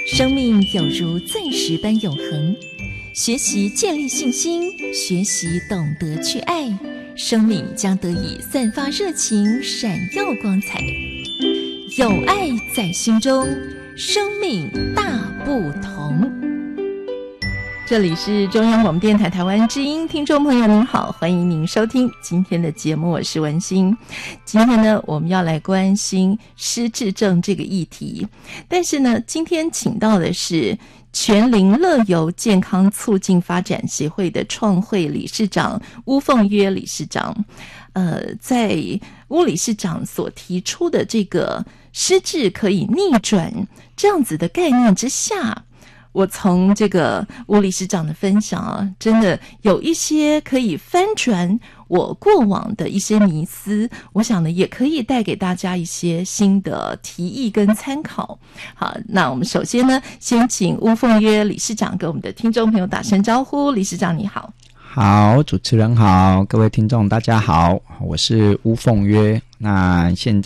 生命有如钻石般永恒，学习建立信心，学习懂得去爱，生命将得以散发热情，闪耀光彩。有爱在心中，生命大不同。这里是中央广播电台台湾之音，听众朋友您好，欢迎您收听今天的节目，我是文心。今天呢，我们要来关心失智症这个议题，但是呢，今天请到的是全龄乐游健康促进发展协会的创会理事长巫凤约理事长。在巫理事长所提出的这个失智可以逆转这样子的概念之下，我从这个巫理事长的分享啊，真的有一些可以翻转我过往的一些迷思，我想呢也可以带给大家一些新的提议跟参考。好，那我们首先呢，先请巫凤约理事长跟我们的听众朋友打声招呼。理事长你好。 好，主持人好，各位听众大家好，我是巫凤约。那现在